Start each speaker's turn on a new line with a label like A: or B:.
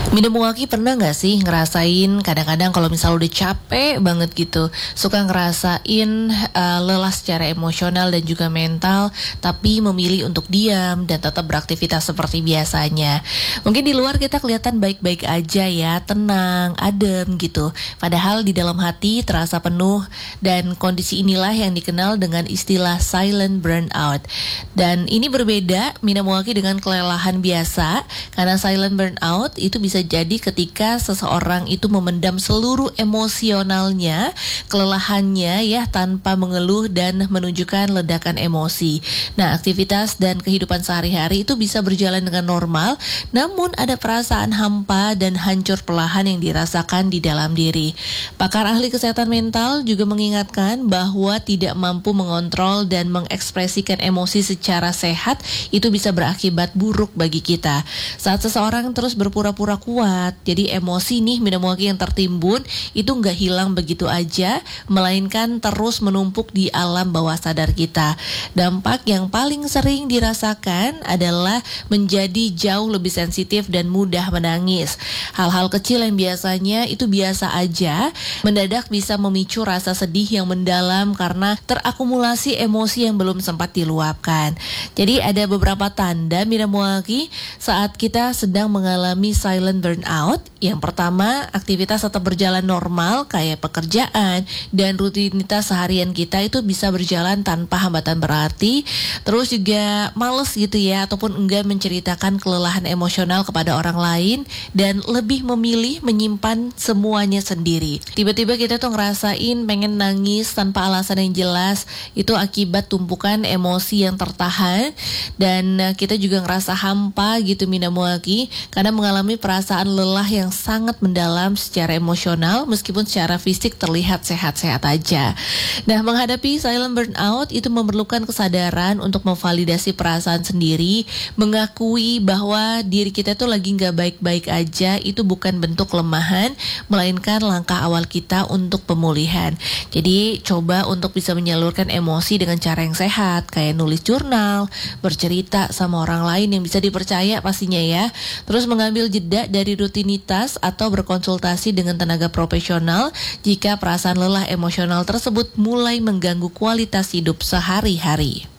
A: Minum pernah nggak sih ngerasain kadang-kadang kalau misal udah capek banget gitu, suka ngerasain lelah secara emosional dan juga mental, tapi memilih untuk diam dan tetap beraktivitas seperti biasanya. Mungkin di luar kita kelihatan baik-baik aja ya, tenang, adem gitu. Padahal di dalam hati terasa penuh, dan kondisi inilah yang dikenal dengan istilah silent burnout. Dan ini berbeda Minamwaki dengan kelelahan biasa, karena silent burnout itu bisa jadi ketika seseorang itu memendam seluruh emosionalnya, kelelahannya ya, tanpa mengeluh dan menunjukkan ledakan emosi. Nah, aktivitas dan kehidupan sehari-hari itu bisa berjalan dengan normal, namun ada perasaan hampa dan hancur perlahan yang dirasakan di dalam diri. Pakar ahli kesehatan mental juga mengingatkan bahwa tidak mampu mengontrol dan mengekspresikan emosi secara sehat itu bisa berakibat buruk bagi kita. Saat seseorang terus berpura-pura kuat, jadi emosi nih Minamwaki yang tertimbun itu nggak hilang begitu aja, melainkan terus menumpuk di alam bawah sadar kita. Dampak yang paling sering dirasakan adalah menjadi jauh lebih sensitif dan mudah menangis. Hal-hal kecil yang biasanya itu biasa aja, mendadak bisa memicu rasa sedih yang mendalam karena terakumulasi emosi yang belum sempat diluapkan. Jadi ada beberapa tanda Minamwaki saat kita sedang mengalami silent burnout. Yang pertama, aktivitas tetap berjalan normal kayak pekerjaan dan rutinitas seharian kita itu bisa berjalan tanpa hambatan berarti. Terus juga males gitu ya, ataupun enggan menceritakan kelelahan emosional kepada orang lain dan lebih memilih menyimpan semuanya sendiri. Tiba-tiba kita tuh ngerasain pengen nangis tanpa alasan yang jelas, itu akibat tumpukan emosi yang tertahan. Dan kita juga ngerasa hampa gitu Minamwaki, karena mengalami perasaan lelah yang sangat mendalam secara emosional meskipun secara fisik terlihat sehat-sehat aja. Nah, menghadapi silent burnout itu memerlukan kesadaran untuk memvalidasi perasaan sendiri, mengakui bahwa diri kita tuh lagi nggak baik-baik aja, itu bukan bentuk kelemahan, melainkan langkah awal kita untuk pemulihan. Jadi coba untuk bisa menyalurkan emosi dengan cara yang sehat, kayak nulis jurnal, bercerita sama orang lain yang bisa dipercaya pastinya ya. Terus mengambil jeda dari rutinitas atau berkonsultasi dengan tenaga profesional jika perasaan lelah emosional tersebut mulai mengganggu kualitas hidup sehari-hari.